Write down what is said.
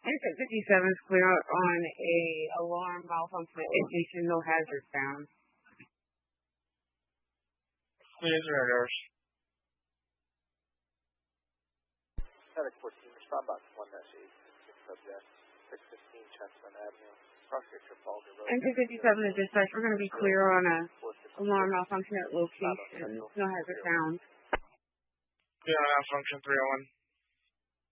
Exit 57 is clear on a alarm malfunction at station, no hazard found. Clear the radars. Static 14, respond box 1-8, subject 615 Chestnut Avenue. Cross-Street Trafalgar Road. Exit 57 is dispatch. We're going to be clear on a alarm malfunction at location, no hazard found. Clear on malfunction 301.